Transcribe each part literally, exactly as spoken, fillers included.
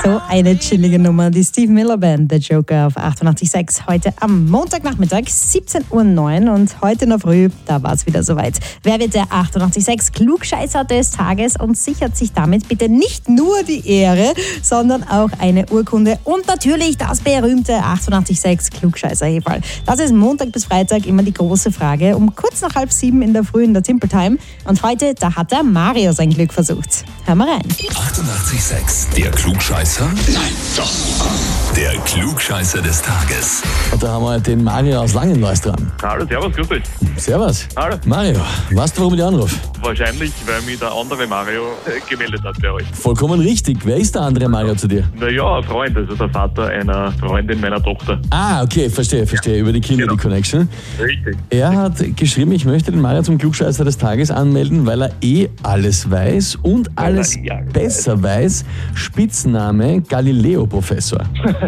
So eine chillige Nummer, die Steve Miller Band, The Joker auf achtundachtzig Komma sechs. Heute am Montagnachmittag, siebzehn Uhr neun und heute in der Früh, da war es wieder soweit. Wer wird der achtundachtzig Komma sechs Klugscheißer des Tages und sichert sich damit bitte nicht nur die Ehre, sondern auch eine Urkunde und natürlich das berühmte achtundachtzig Komma sechs Klugscheißer-Heferl. Das ist Montag bis Freitag immer die große Frage, um kurz nach halb sieben in der Früh in der Simple Time. Und heute, da hat der Mario sein Glück versucht. Hör mal rein. achtundachtzig Komma sechs, der Klugscheißer? Nein, doch. Der Klugscheißer des Tages. Und da haben wir den Mario aus Langenlois dran. Hallo, servus, grüß dich. Servus. Hallo. Mario, weißt du, warum ich dich anrufe? Wahrscheinlich, weil mich der andere Mario äh, gemeldet hat bei euch. Vollkommen richtig. Wer ist der andere Mario zu dir? Naja, ein Freund, also der Vater einer Freundin meiner Tochter. Ah, okay, verstehe, verstehe. Über die Kinder, Genau. die Connection. Richtig. Er hat geschrieben, ich möchte den Mario zum Klugscheißer des Tages anmelden, weil er eh alles weiß und alles eh alles besser weiß. Spitzname Galileo-Professor.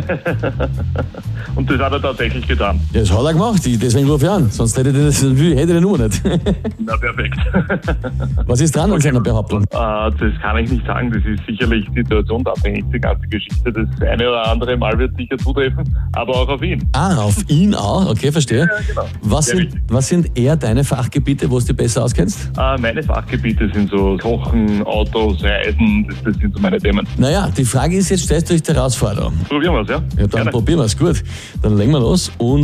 Und das hat er tatsächlich getan. Ja, das hat er gemacht, ich- deswegen rufe ich an. Sonst hätte ich das, hätte ich die Nummer nicht. Na, perfekt. Was ist dran an seiner Behauptung? Äh, das kann ich nicht sagen, das ist sicherlich situationsabhängig, die ganze Geschichte. Das eine oder andere Mal wird sicher zutreffen, aber auch auf ihn. Ah, auf ihn auch, okay, verstehe. Ja, genau. Was Sehr sind, richtig. was sind eher deine Fachgebiete, wo du dich besser auskennst? Äh, meine Fachgebiete sind so Kochen, Autos, Reisen, das, das sind so meine Themen. Naja, die Frage ist jetzt, stellst du dich der Herausforderung? Probieren wir es, ja? Ja, dann Gerne. probieren wir es, gut. Dann legen wir los und